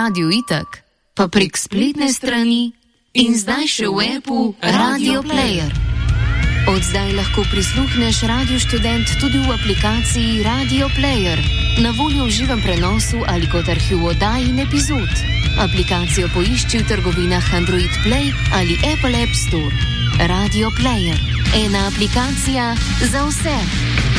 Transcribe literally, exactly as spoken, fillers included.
radiu itak, pa prek spletne strani in zdaj še v appu Radio Player. Od zdaj lahko prisluhneš Radio Študent tudi v aplikaciji Radio Player, na voljo v živem prenosu ali kot arhiv oddaj in epizod. Aplikacijo poišči v trgovinah Android Play ali Apple App Store. Radio Player. Ena aplikacija za vse.